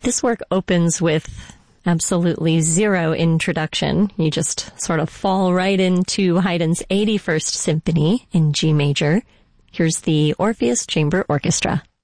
This work opens with absolutely zero introduction. You just sort of fall right into Haydn's 81st Symphony in G major. Here's the Orpheus Chamber Orchestra.